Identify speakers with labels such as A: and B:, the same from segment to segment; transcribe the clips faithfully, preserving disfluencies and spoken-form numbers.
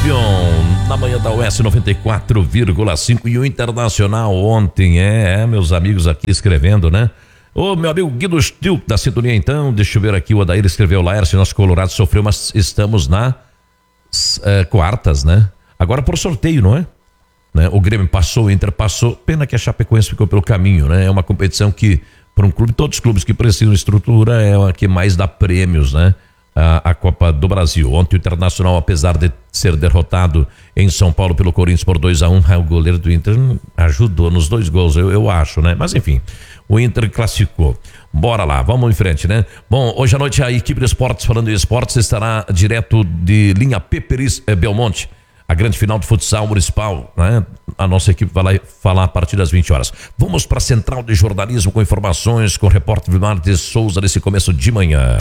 A: Champion, na manhã da U S noventa e quatro vírgula cinco e o Internacional ontem, é, é, meus amigos aqui escrevendo, né? Ô, meu amigo Guido Stilk da sintonia então, deixa eu ver aqui, o Adair escreveu, Laércio, nosso Colorado sofreu, mas estamos na é, quartas, né? Agora por sorteio, não é? Né? O Grêmio passou, o Inter passou, pena que a Chapecoense ficou pelo caminho, né? É uma competição que, para um clube, todos os clubes que precisam de estrutura, é a que mais dá prêmios, né? A, a Copa do Brasil. Ontem o Internacional, apesar de ser derrotado em São Paulo pelo Corinthians por dois a um, o goleiro do Inter ajudou nos dois gols, eu, eu acho, né? Mas enfim, o Inter classificou. Bora lá, vamos em frente, né? Bom, hoje à noite a equipe de esportes, falando em esportes, estará direto de linha Peperis eh, Belmonte, a grande final de futsal municipal, né? A nossa equipe vai lá falar a partir das vinte horas. Vamos para a Central de Jornalismo com informações com o repórter Vilmar de Souza nesse começo de manhã.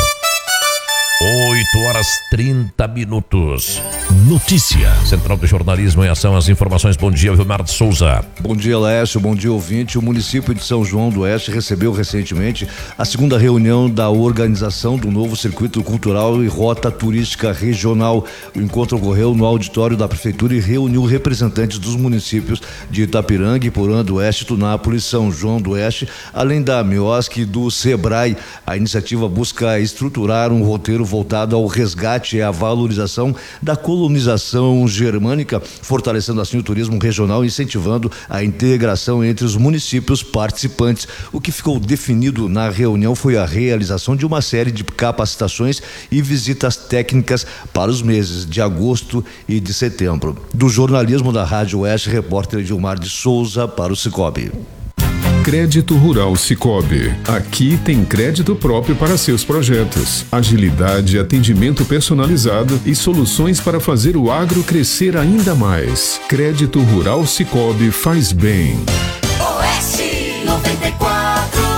A: oito horas trinta minutos. Notícia. Central de Jornalismo em ação, as informações. Bom dia, Vilmar de Souza.
B: Bom dia, Laércio. Bom dia, ouvinte. O município de São João do Oeste recebeu recentemente a segunda reunião da organização do novo circuito cultural e rota turística regional. O encontro ocorreu no auditório da prefeitura e reuniu representantes dos municípios de Itapiranga, Iporã do Oeste, Tunápolis, São João do Oeste, além da Miosc e do Sebrae. A iniciativa busca estruturar um roteiro voltado ao resgate e à valorização da colonização germânica, fortalecendo assim o turismo regional e incentivando a integração entre os municípios participantes. O que ficou definido na reunião foi a realização de uma série de capacitações e visitas técnicas para os meses de agosto e de setembro. Do jornalismo da Rádio Oeste, repórter Gilmar de Souza para o Cicobi.
C: Crédito Rural Cicobi. Aqui tem crédito próprio para seus projetos. Agilidade, atendimento personalizado e soluções para fazer o agro crescer ainda mais. Crédito Rural Cicobi faz bem.
D: Oeste noventa e quatro.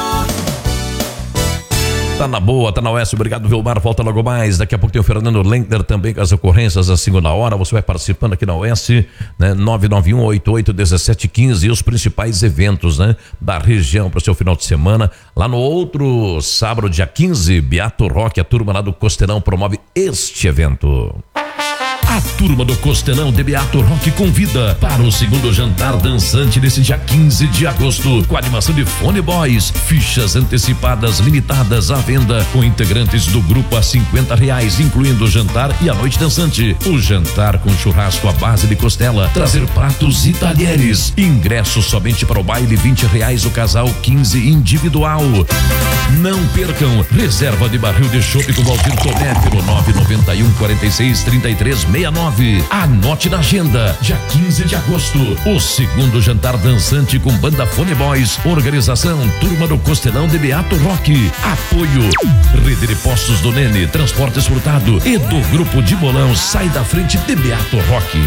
A: Tá na boa, tá na Oeste, obrigado Vilmar, volta logo mais, daqui a pouco tem o Fernando Lender também com as ocorrências da segunda hora, você vai participando aqui na Oeste, né, nove nove um oito oito um sete um cinco e os principais eventos, né, da região para o seu final de semana. Lá no outro sábado, dia quinze, Beato Rock, a turma lá do Costelão promove este evento. A turma do Costelão de Beato Rock convida para o segundo jantar dançante nesse dia quinze de agosto, com animação de Fone Boys, fichas antecipadas limitadas à venda, com integrantes do grupo a cinquenta reais, incluindo o jantar e a noite dançante. O jantar com churrasco à base de costela, trazer pratos e talheres. Ingressos somente para o baile, vinte reais o casal, quinze individual. Não percam, reserva de barril de chopp com Valdir Tomé pelo nove nove um, quatro seis, três três seis nove. Anote na agenda, dia quinze de agosto, o segundo jantar dançante com banda Fone Boys, organização Turma do Costelão de Beato Rock, apoio Rede de Postos do Nene, Transportes Furtado e do Grupo de Bolão Sai da Frente de Beato Rock.